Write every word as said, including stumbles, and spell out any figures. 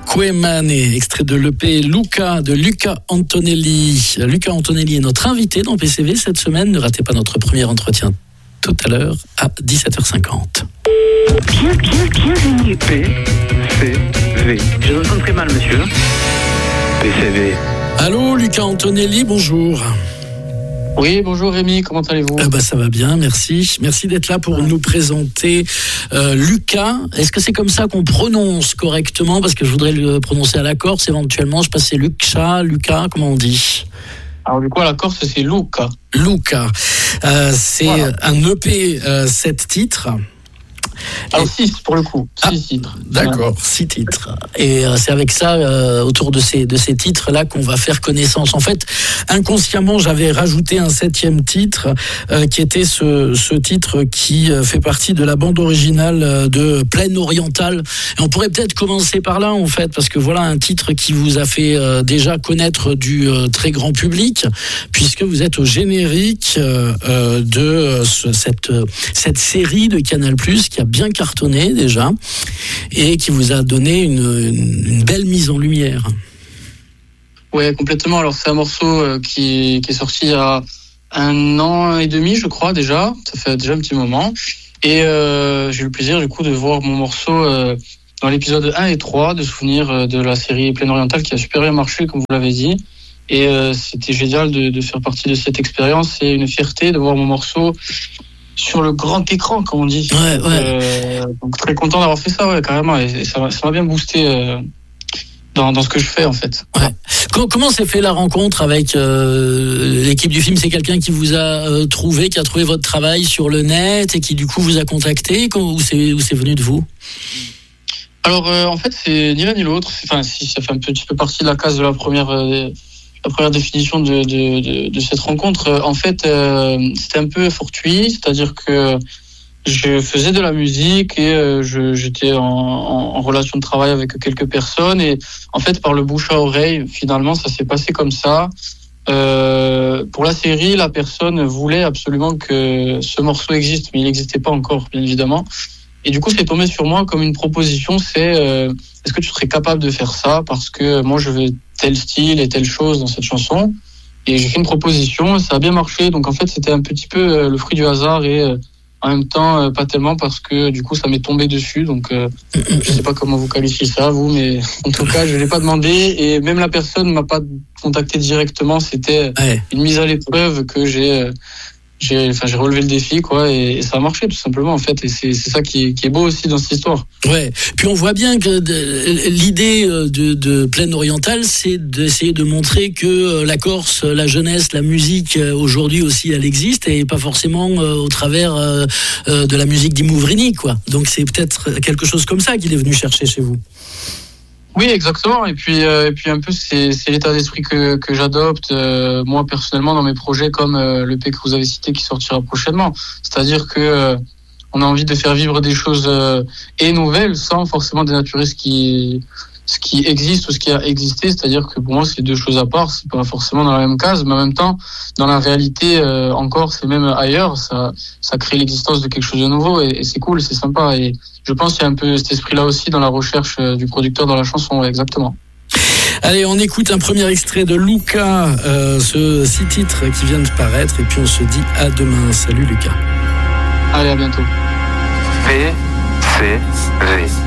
Quemane, extrait de l'E P Luca de Luca Antonelli. Luca Antonelli est notre invité dans P C V cette semaine. Ne ratez pas notre premier entretien tout à l'heure à dix-sept heures cinquante. Bien, bien, bienvenue. P C V. Je vous entends très mal, monsieur. P C V. Allô, Luca Antonelli, bonjour. Oui, bonjour Rémi, comment allez-vous ? Ah bah ça va bien, merci. Merci d'être là pour nous présenter euh, Luca. Est-ce que c'est comme ça qu'on prononce correctement ? Parce que je voudrais le prononcer à la Corse éventuellement. Je sais pas si c'est Luca, Luca, comment on dit ? Alors du coup à la Corse c'est Luca. Luca. Euh, c'est Voilà. un E P, euh, sept titres. Alors six pour le coup, six Ah, titres. D'accord, six titres. Et euh, c'est avec ça, euh, autour de ces de ces titres-là, qu'on va faire connaissance. En fait, inconsciemment, j'avais rajouté un septième titre, euh, qui était ce ce titre qui euh, fait partie de la bande originale euh, de Plaine Orientale. Et on pourrait peut-être commencer par là, en fait, parce que voilà un titre qui vous a fait euh, déjà connaître du euh, très grand public, puisque vous êtes au générique euh, euh, de euh, ce, cette euh, cette série de Canal+, qui a bien cartonné déjà et qui vous a donné une, une, une belle mise en lumière. Ouais, complètement. Alors c'est un morceau euh, qui, qui est sorti il y a un an et demi, je crois déjà. Ça fait déjà un petit moment. Et euh, j'ai eu le plaisir du coup de voir mon morceau euh, dans l'épisode un et trois de souvenirs euh, de la série Plaine Orientale qui a super bien marché, comme vous l'avez dit. Et euh, c'était génial de, de faire partie de cette expérience. C'est une fierté de voir mon morceau sur le grand écran, comme on dit. Ouais, donc, ouais. Euh, donc très content d'avoir fait ça, ouais, carrément. Et, et ça, m'a- ça m'a bien boosté euh, dans, dans ce que je fais, en fait. Ouais. Comment, comment s'est fait la rencontre avec euh, l'équipe du film ? C'est quelqu'un qui vous a euh, trouvé, qui a trouvé votre travail sur le net et qui du coup vous a contacté, ou c'est, ou c'est venu de vous ? Alors, euh, en fait, c'est ni l'un ni l'autre. C'est- Enfin, si, ça fait un petit peu partie de la case de la première, euh, la première définition de, de, de, de cette rencontre. Euh, En fait, euh, c'était un peu fortuit, c'est-à-dire que je faisais de la musique et euh, je, j'étais en, en, en relation de travail avec quelques personnes. Et en fait, par le bouche à oreille, finalement, ça s'est passé comme ça. Euh, pour la série, la personne voulait absolument que ce morceau existe, mais il n'existait pas encore, bien évidemment. Et du coup, c'est tombé sur moi comme une proposition, c'est euh, est-ce que tu serais capable de faire ça ? Parce que moi, je veux tel style et telle chose dans cette chanson. Et j'ai fait une proposition, ça a bien marché. Donc en fait, c'était un petit peu euh, le fruit du hasard et euh, en même temps, euh, pas tellement parce que du coup, ça m'est tombé dessus. Donc euh, je sais pas comment vous qualifiez ça, vous, mais en tout cas, je l'ai pas demandé. Et même la personne m'a pas contacté directement. C'était Ouais. une mise à l'épreuve que j'ai... euh, j'ai, enfin, j'ai relevé le défi, quoi, et, et ça a marché, tout simplement, en fait, et c'est, c'est ça qui est, qui est beau aussi dans cette histoire. Ouais. Puis on voit bien que de, l'idée de, de Plaine Orientale, c'est d'essayer de montrer que la Corse, la jeunesse, la musique, aujourd'hui aussi, elle existe, et pas forcément euh, au travers euh, euh, de la musique d'Imouvrini, quoi. Donc c'est peut-être quelque chose comme ça qu'il est venu chercher chez vous. Oui, exactement. Et puis, euh, et puis un peu, c'est, c'est l'état d'esprit que, que j'adopte, euh, moi, personnellement, dans mes projets, comme euh, le P que vous avez cité, qui sortira prochainement. C'est-à-dire que euh, on a envie de faire vivre des choses euh, et nouvelles, sans forcément dénaturer ce qui, ce qui existe ou ce qui a existé. C'est-à-dire que pour moi, c'est deux choses à part. C'est pas forcément dans la même case, mais en même temps, dans la réalité, euh, encore, c'est même ailleurs. Ça, ça crée l'existence de quelque chose de nouveau, et, et c'est cool, c'est sympa. Et je pense qu'il y a un peu cet esprit-là aussi dans la recherche euh, du producteur dans la chanson, ouais, exactement. Allez, on écoute un premier extrait de Luca, euh, ce six titres qui viennent de paraître, et puis on se dit à demain. Salut Luca. Allez, à bientôt. P C V.